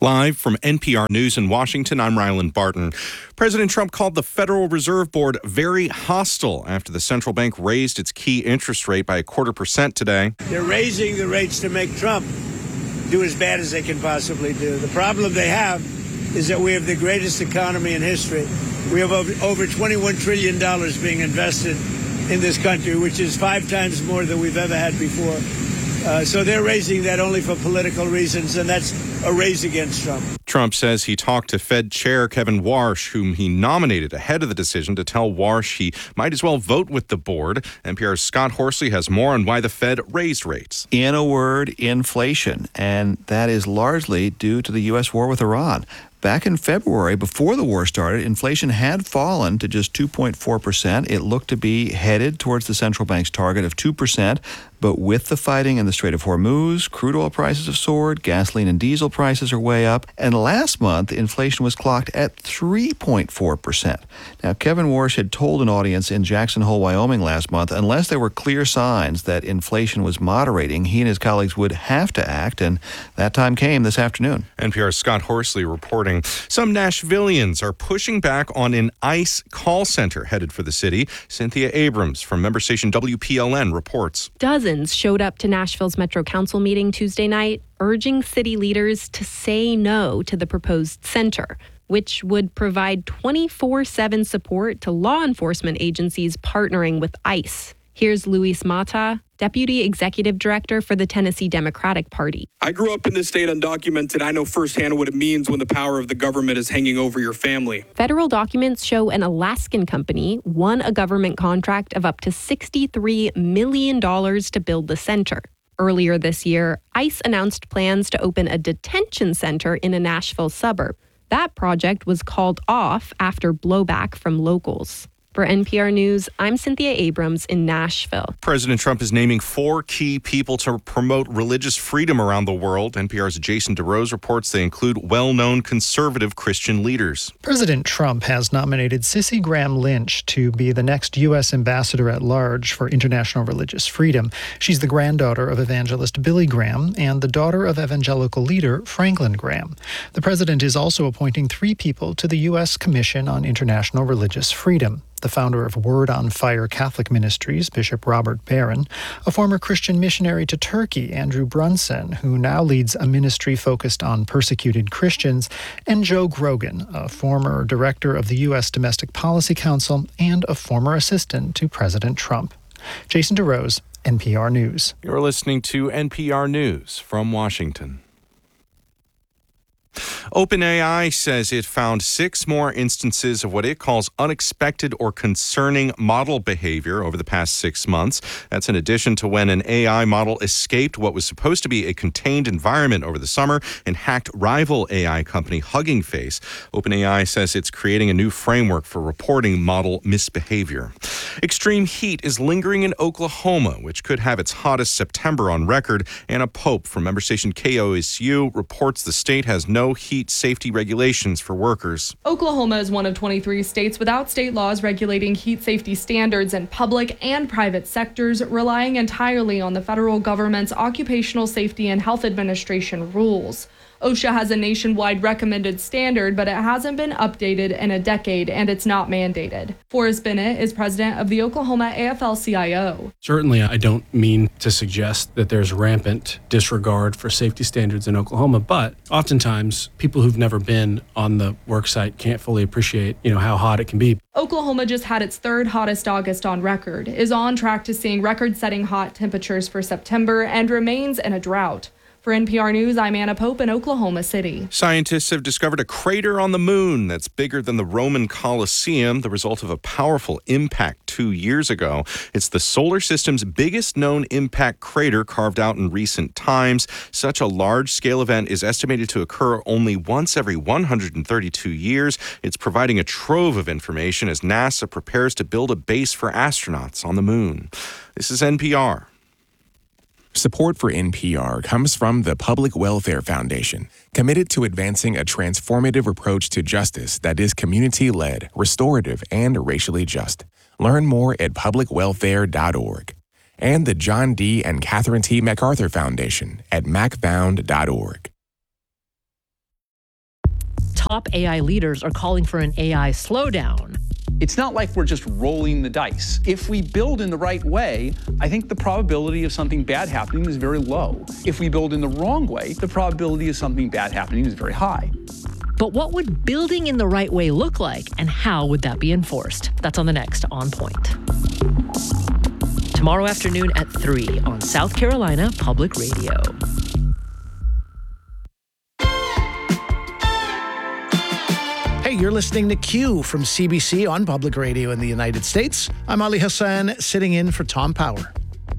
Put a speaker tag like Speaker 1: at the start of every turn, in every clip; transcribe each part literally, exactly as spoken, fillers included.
Speaker 1: Live from N P R News in Washington, I'm Ryland Barton. President Trump called the Federal Reserve Board very hostile after the central bank raised its key interest rate by a quarter percent today.
Speaker 2: They're raising the rates to make Trump do as bad as they can possibly do. The problem they have is that we have the greatest economy in history. We have over, over twenty-one trillion dollars being invested in this country, which is five times more than we've ever had before. Uh, so they're raising that only for political reasons, and that's a raise against Trump.
Speaker 1: Trump says he talked to Fed Chair Kevin Warsh, whom he nominated ahead of the decision, to tell Warsh he might as well vote with the board. N P R's Scott Horsley has more on why the Fed raised rates.
Speaker 3: In a word, inflation, and that is largely due to the U S war with Iran. Back in February, before the war started, inflation had fallen to just two point four percent. It looked to be headed towards the central bank's target of two percent. But with the fighting in the Strait of Hormuz, crude oil prices have soared, gasoline and diesel prices are way up, and last month, inflation was clocked at three point four percent. Now, Kevin Warsh had told an audience in Jackson Hole, Wyoming last month, unless there were clear signs that inflation was moderating, he and his colleagues would have to act, and that time came this afternoon.
Speaker 1: N P R's Scott Horsley reporting. Some Nashvillians are pushing back on an ICE call center headed for the city. Cynthia Abrams from member station W P L N reports.
Speaker 4: Dozens showed up to Nashville's Metro Council meeting Tuesday night, urging city leaders to say no to the proposed center, which would provide twenty-four seven support to law enforcement agencies partnering with ICE. Here's Luis Mata, Deputy Executive Director for the Tennessee Democratic Party.
Speaker 5: I grew up in this state undocumented. I know firsthand what it means when the power of the government is hanging over your family.
Speaker 4: Federal documents show an Alaskan company won a government contract of up to sixty-three million dollars to build the center. Earlier this year, ICE announced plans to open a detention center in a Nashville suburb. That project was called off after blowback from locals. For N P R News, I'm Cynthia Abrams in Nashville.
Speaker 1: President Trump is naming four key people to promote religious freedom around the world. N P R's Jason DeRose reports they include well-known conservative Christian leaders.
Speaker 6: President Trump has nominated Cissy Graham Lynch to be the next U S ambassador at large for international religious freedom. She's the granddaughter of evangelist Billy Graham and the daughter of evangelical leader Franklin Graham. The president is also appointing three people to the U S Commission on International Religious Freedom. The founder of Word on Fire Catholic Ministries, Bishop Robert Barron, a former Christian missionary to Turkey, Andrew Brunson, who now leads a ministry focused on persecuted Christians, and Joe Grogan, a former director of the U S Domestic Policy Council and a former assistant to President Trump. Jason DeRose, N P R News.
Speaker 1: You're listening to N P R News from Washington. OpenAI says it found six more instances of what it calls unexpected or concerning model behavior over the past six months. That's in addition to when an A I model escaped what was supposed to be a contained environment over the summer and hacked rival A I company Hugging Face. OpenAI says it's creating a new framework for reporting model misbehavior. Extreme heat is lingering in Oklahoma, which could have its hottest September on record. Anna Pope from member station K O S U reports the state has no heat safety regulations for workers.
Speaker 7: Oklahoma is one of twenty-three states without state laws regulating heat safety standards in public and private sectors, relying entirely on the federal government's Occupational Safety and Health Administration rules. OSHA has a nationwide recommended standard, but it hasn't been updated in a decade, and it's not mandated. Forrest Bennett is president of the Oklahoma A F L C I O.
Speaker 8: Certainly, I don't mean to suggest that there's rampant disregard for safety standards in Oklahoma, but oftentimes people who've never been on the work site can't fully appreciate, you know, how hot it can be.
Speaker 7: Oklahoma just had its third hottest August on record, is on track to seeing record-setting hot temperatures for September, and remains in a drought. For N P R News, I'm Anna Pope in Oklahoma City.
Speaker 1: Scientists have discovered a crater on the moon that's bigger than the Roman Colosseum, the result of a powerful impact two years ago. It's the solar system's biggest known impact crater carved out in recent times. Such a large-scale event is estimated to occur only once every one hundred thirty-two years. It's providing a trove of information as NASA prepares to build a base for astronauts on the moon. This is N P R.
Speaker 9: Support for N P R comes from the Public Welfare Foundation, committed to advancing a transformative approach to justice that is community-led, restorative, and racially just. Learn more at public welfare dot org. And the John D. and Catherine T. MacArthur Foundation at mac found dot org.
Speaker 10: top A I leaders are calling for an A I slowdown.
Speaker 11: It's not like we're just rolling the dice. If we build in the right way, I think the probability of something bad happening is very low. If we build in the wrong way, the probability of something bad happening is very high.
Speaker 10: But what would building in the right way look like, and how would that be enforced? That's on the next On Point. Tomorrow afternoon at three on South Carolina Public Radio.
Speaker 12: Hey, you're listening to Q from C B C on Public Radio in the United States. I'm Ali Hassan, sitting in for Tom Power.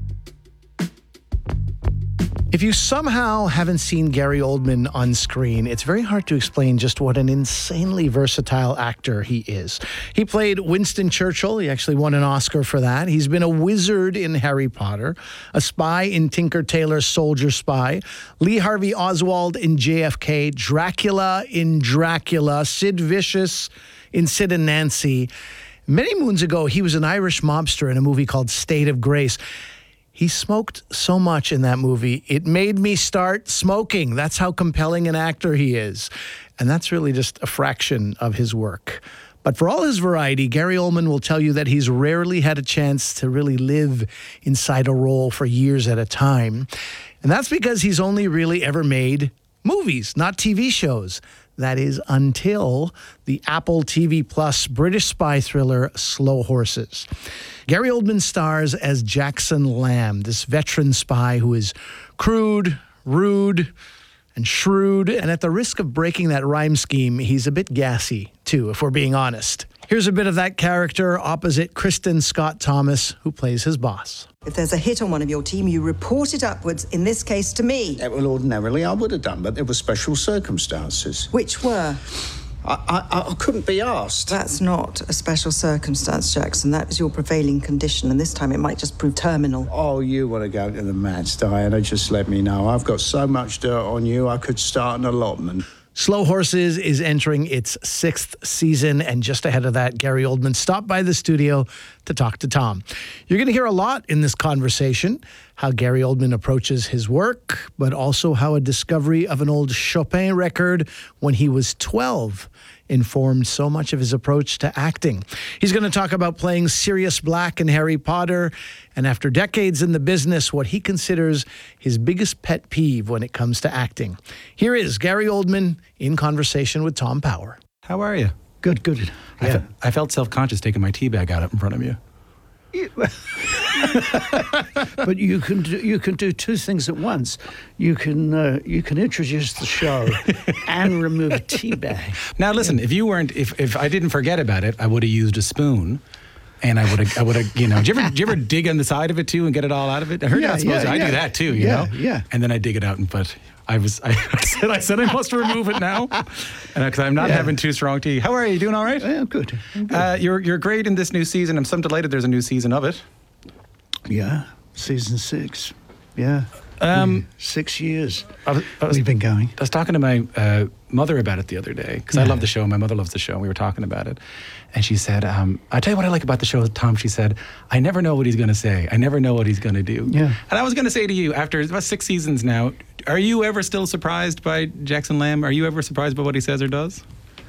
Speaker 12: If you somehow haven't seen Gary Oldman on screen, it's very hard to explain just what an insanely versatile actor he is. He played Winston Churchill. He actually won an Oscar for that. He's been a wizard in Harry Potter, a spy in Tinker Tailor Soldier Spy, Lee Harvey Oswald in J F K, Dracula in Dracula, Sid Vicious in Sid and Nancy. Many moons ago, he was an Irish mobster in a movie called State of Grace. He smoked so much in that movie, it made me start smoking. That's how compelling an actor he is. And that's really just a fraction of his work. But for all his variety, Gary Oldman will tell you that he's rarely had a chance to really live inside a role for years at a time. And that's because he's only really ever made movies, not T V shows. That is until the Apple T V Plus British spy thriller Slow Horses. Gary Oldman stars as Jackson Lamb, this veteran spy who is crude, rude, and shrewd. And at the risk of breaking that rhyme scheme, he's a bit gassy, too, if we're being honest. Here's a bit of that character opposite Kristen Scott Thomas, who plays his boss.
Speaker 13: If there's a hit on one of your team, you report it upwards, in this case to me.
Speaker 14: Yeah, well, ordinarily I would have done, but there were special circumstances.
Speaker 13: Which were?
Speaker 14: I, I, I couldn't be asked.
Speaker 13: That's not a special circumstance, Jackson. That is your prevailing condition, and this time it might just prove terminal.
Speaker 14: Oh, you want to go to the Mads, Diana? Just let me know. I've got so much dirt on you, I could start an allotment.
Speaker 12: Slow Horses is entering its sixth season, and just ahead of that, Gary Oldman stopped by the studio to talk to Tom. You're going to hear a lot in this conversation, how Gary Oldman approaches his work, but also how a discovery of an old Chopin record when he was twelve informed so much of his approach to acting. He's going to talk about playing Sirius Black in Harry Potter, and after decades in the business, what he considers his biggest pet peeve when it comes to acting. Here is Gary Oldman in conversation with Tom Power.
Speaker 15: How are you?
Speaker 12: Good, good.
Speaker 15: Yeah.
Speaker 12: I,
Speaker 15: fe- I felt self-conscious taking my tea bag out up in front of you.
Speaker 16: But you can do, you can do two things at once. You can uh, you can introduce the show and remove a tea bag.
Speaker 15: Now listen, if you weren't, if, if I didn't forget about it, I would have used a spoon, and I would have, I would have, you know. Do you ever, do you ever dig on the side of it too and get it all out of it? I heard
Speaker 16: Yeah,
Speaker 15: you're not supposed
Speaker 16: yeah,
Speaker 15: to. I
Speaker 16: yeah.
Speaker 15: do that too, you
Speaker 16: Yeah,
Speaker 15: know.
Speaker 16: yeah.
Speaker 15: And then I dig it out, and but I was, I, I said, I said I must remove it now, and because I'm not
Speaker 16: Yeah.
Speaker 15: having too strong tea. How are you? Doing all right?
Speaker 16: Yeah, I'm good. I'm good.
Speaker 15: Uh, you're you're great in this new season. I'm so delighted there's a new season of it.
Speaker 16: Yeah, season six. Yeah.
Speaker 15: Um,
Speaker 16: six years
Speaker 15: I was, I was,
Speaker 16: we've been going.
Speaker 15: I was talking to my uh, mother about it the other day because I
Speaker 16: Yeah.
Speaker 15: love the show. My mother loves the show. And we were talking about it. And she said, um, I tell you what I like about the show, Tom. She said, I never know what he's going to say. I never know what he's going to do.
Speaker 16: Yeah.
Speaker 15: And I was going to say to you, after about six seasons now, are you ever still surprised by Jackson Lamb? Are you ever surprised by what he says or does?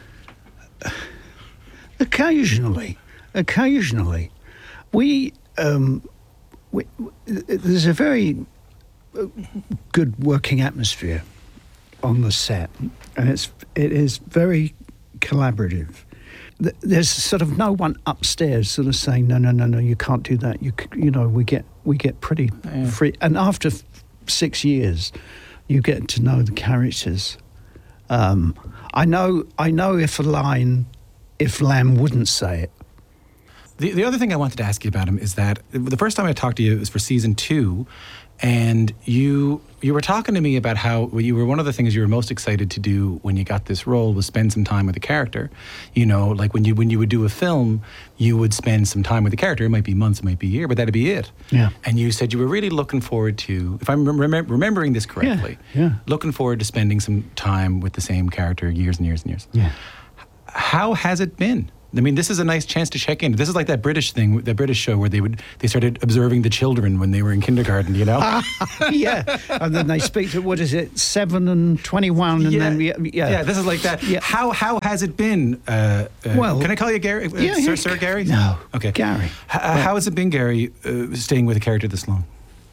Speaker 16: Occasionally. Occasionally. We, um, we, there's a very uh, good working atmosphere on the set, and it's it is very collaborative. Th- There's sort of no one upstairs sort of saying no, no, no, no, you can't do that. You c- you know, we get we get pretty
Speaker 15: Yeah.
Speaker 16: free, and after f- six years, you get to know the characters. Um, I know I know if a line, if Lamb wouldn't say it.
Speaker 15: The, the other thing I wanted to ask you about him is that the first time I talked to you was for season two, and you you were talking to me about how well, you were one of the things you were most excited to do when you got this role was spend some time with the character. You know, like when you when you would do a film, you would spend some time with the character. It might be months, it might be a year, but that'd be it.
Speaker 16: Yeah.
Speaker 15: And you said you were really looking forward to, if I'm remem- remembering this correctly,
Speaker 16: Yeah, yeah.
Speaker 15: looking forward to spending some time with the same character years and years and years.
Speaker 16: Yeah.
Speaker 15: How has it been? I mean, this is a nice chance to check in. This is like that British thing, that British show where they would they started observing the children when they were in kindergarten, you know?
Speaker 16: Yeah, and then they speak to, what is it, seven and twenty-one, and
Speaker 15: yeah.
Speaker 16: then, yeah.
Speaker 15: Yeah, this is like that.
Speaker 16: Yeah.
Speaker 15: How how has it been? Uh, uh,
Speaker 16: Well,
Speaker 15: can I call you Gary? Uh,
Speaker 16: yeah,
Speaker 15: Sir,
Speaker 16: yeah.
Speaker 15: Sir Gary?
Speaker 16: No,
Speaker 15: Okay.
Speaker 16: Gary.
Speaker 15: H- uh, How has it been, Gary, uh, staying with a character this long?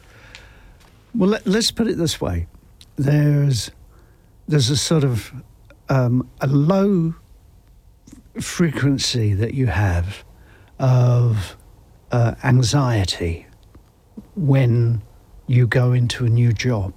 Speaker 16: Well, let, let's put it this way. There's there's a sort of um, a low frequency that you have of uh, anxiety when you go into a new job.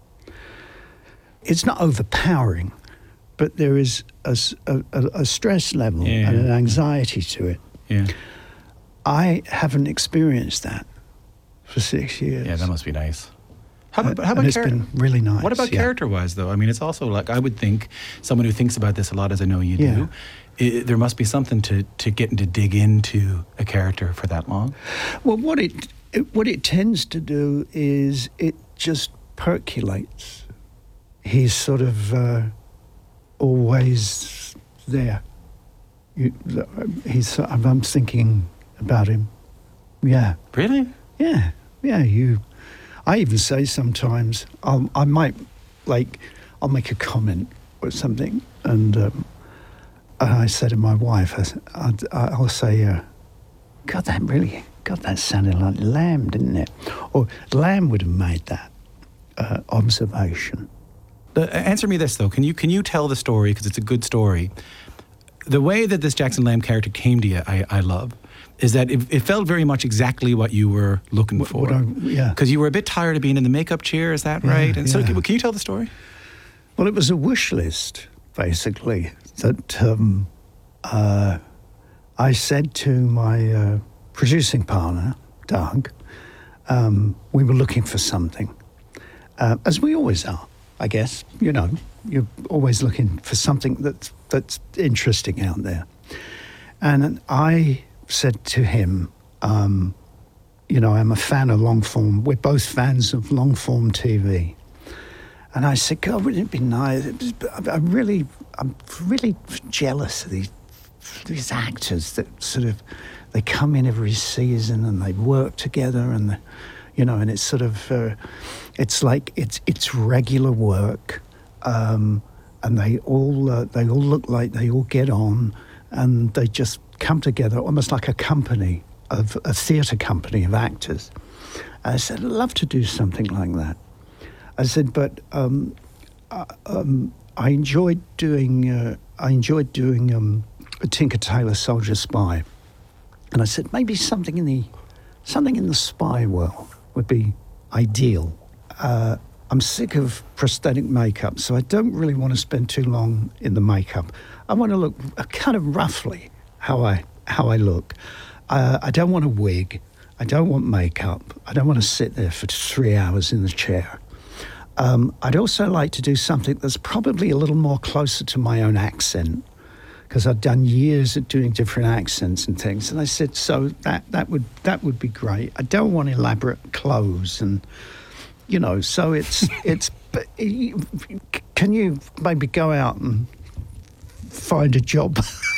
Speaker 16: It's not overpowering, but there is a, s- a- a- a stress level
Speaker 15: Yeah.
Speaker 16: and an anxiety to it.
Speaker 15: Yeah.
Speaker 16: I haven't experienced that for six years.
Speaker 15: Yeah, that must be nice. How about,
Speaker 16: Uh,
Speaker 15: how about
Speaker 16: and it's
Speaker 15: char-
Speaker 16: been really nice.
Speaker 15: What about
Speaker 16: yeah.
Speaker 15: character-wise, though? I mean, it's also like, I would think, someone who thinks about this a lot, as I know you
Speaker 16: Yeah.
Speaker 15: do, I there must be something to, to getting to dig into a character for that long.
Speaker 16: Well, what it, it what it tends to do is it just percolates. He's sort of uh, always there. You, he's. I'm thinking about him. Yeah.
Speaker 15: Really?
Speaker 16: Yeah. Yeah. You. I even say sometimes I'll, I might like I'll make a comment or something, and um, and I say to my wife, I, s- I'd- I'll say, uh, "God, that really, God, that sounded like Lamb, didn't it?" Or Lamb would have made that uh, observation.
Speaker 15: Uh, answer me this, though. Can you can you tell the story, because it's a good story? The way that this Jackson Lamb character came to you, I, I love, is that it, it felt very much exactly what you were looking
Speaker 16: What-
Speaker 15: for.
Speaker 16: what I- yeah.
Speaker 15: Because you were a bit tired of being in the makeup chair, is that
Speaker 16: Yeah,
Speaker 15: right? And so,
Speaker 16: yeah.
Speaker 15: can, can you tell the story?
Speaker 16: Well, it was a wish list, basically, that um, uh, I said to my uh, producing partner, Doug, um, we were looking for something, uh, as we always are, I guess. You know, you're always looking for something that's, that's interesting out there. And I said to him, um, you know, I'm a fan of long form. We're both fans of long form T V. And I said, God, wouldn't it be nice? It was- I really, I'm really jealous of these these actors that sort of, they come in every season and they work together, and the, you know, and it's sort of, uh, it's like it's it's regular work, um, and they all uh, they all look like they all get on, and they just come together almost like a company of a theatre company of actors. And I said, I'd love to do something like that. I said, but um, uh, um, I enjoyed doing. Uh, I enjoyed doing um, a Tinker Tailor Soldier Spy, and I said maybe something in the something in the spy world would be ideal. Uh, I'm sick of prosthetic makeup, so I don't really want to spend too long in the makeup. I want to look uh, kind of roughly how I how I look. Uh, I don't want a wig. I don't want makeup. I don't want to sit there for three hours in the chair. Um, I'd also like to do something that's probably a little more closer to my own accent, because I've done years of doing different accents and things. And I said, so that, that would that would be great. I don't want elaborate clothes, and you know. So it's it's. But you- can you maybe go out and find a job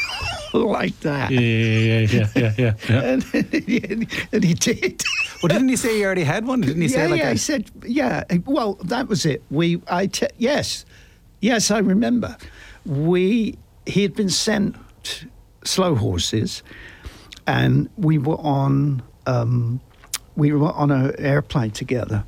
Speaker 16: like that?
Speaker 15: Yeah, yeah, yeah, yeah, yeah. yeah.
Speaker 16: and, and he did.
Speaker 15: Well, didn't he say he already had one? Didn't he say
Speaker 16: yeah,
Speaker 15: like
Speaker 16: yeah,
Speaker 15: a-
Speaker 16: he said, yeah. Well, that was it. We, I, te- yes, yes, I remember. We, he had been sent Slow Horses, and we were on, um, we were on an airplane together,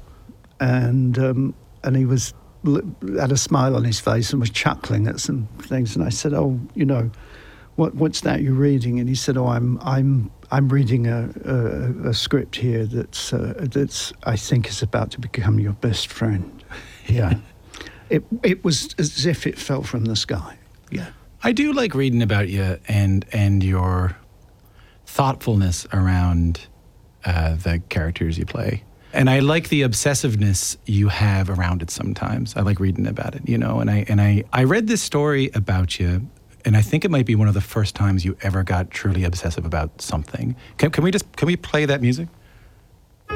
Speaker 16: and um, and he was had a smile on his face and was chuckling at some things, and I said, oh, you know, what what's that you're reading? And he said, oh, I'm I'm. I'm reading a, a, a script here that's uh, that's I think is about to become your best friend. Yeah, it it was as if it fell from the sky. Yeah,
Speaker 15: I do like reading about you and and your thoughtfulness around uh, the characters you play. And I like the obsessiveness you have around it sometimes. I like reading about it, you know. And I and I, I read this story about you, and I think it might be one of the first times you ever got truly obsessive about something. Can, can we just can we play that music?